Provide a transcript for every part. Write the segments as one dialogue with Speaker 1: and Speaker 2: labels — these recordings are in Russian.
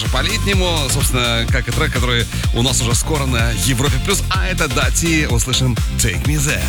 Speaker 1: по-летнему, собственно, как и трек, который у нас уже скоро на Европе+. А это Дати, услышим Take Me There.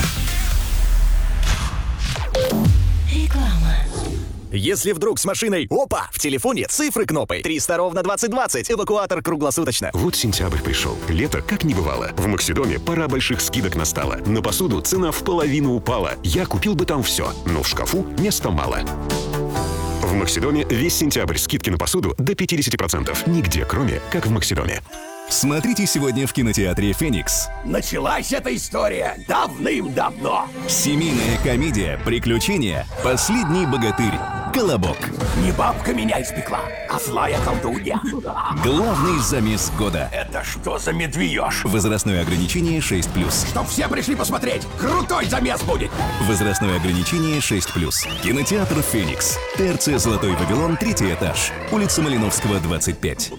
Speaker 2: Реклама.
Speaker 3: Если вдруг с машиной, опа, в телефоне цифры кнопкой 300 ровно 2020, эвакуатор круглосуточно.
Speaker 4: Вот сентябрь пришел, лето как не бывало. В Максидоме пора больших скидок настала. На посуду цена в половину упала. Я купил бы там все, но в шкафу места мало. В Максидоме весь сентябрь скидки на посуду до 50%. Нигде, кроме как в Максидоме.
Speaker 5: Смотрите сегодня в кинотеатре «Феникс».
Speaker 6: Началась эта история давным-давно.
Speaker 5: Семейная комедия «Приключения. Последний богатырь. Колобок».
Speaker 6: Не бабка меня испекла, а злая колдунья.
Speaker 5: Главный замес года.
Speaker 6: Это что за медвеёж?
Speaker 5: Возрастное ограничение 6+.
Speaker 6: Чтоб все пришли посмотреть, крутой замес будет.
Speaker 5: Возрастное ограничение 6+. Кинотеатр «Феникс». ТРЦ «Золотой Вавилон», 3-й этаж. Улица Малиновского, 25.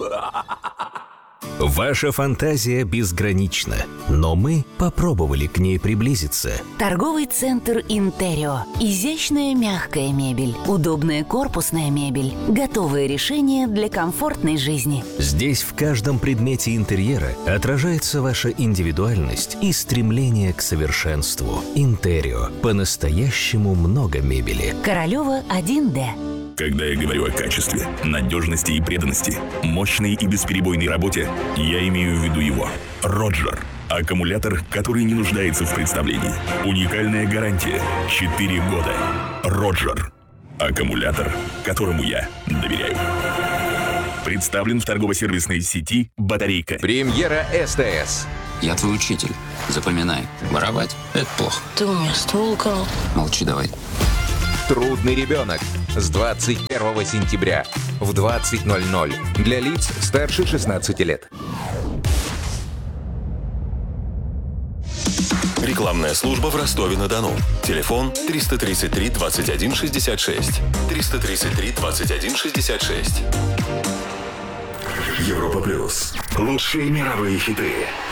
Speaker 7: Ваша фантазия безгранична, но мы попробовали к ней приблизиться.
Speaker 2: Торговый центр «Интерио». Изящная мягкая мебель, удобная корпусная мебель, готовые решения для комфортной жизни.
Speaker 7: Здесь в каждом предмете интерьера отражается ваша индивидуальность и стремление к совершенству. Интерио. По-настоящему много мебели.
Speaker 2: Королева 1D.
Speaker 8: Когда я говорю о качестве, надежности и преданности, мощной и бесперебойной работе, я имею в виду его. Роджер. Аккумулятор, который не нуждается в представлении. Уникальная гарантия. 4 года. Роджер. Аккумулятор, которому я доверяю. Представлен в торгово-сервисной сети «Батарейка».
Speaker 9: Премьера СТС.
Speaker 10: Я твой учитель. Запоминай. Воровать – это плохо.
Speaker 11: Ты у меня ствол украл.
Speaker 10: Молчи давай.
Speaker 9: Трудный ребенок. С 21 сентября в 20:00 для лиц старше 16 лет.
Speaker 12: Рекламная служба в Ростове-на-Дону. Телефон 333 21 66. 333 21 66. Европа плюс. Лучшие мировые хиты.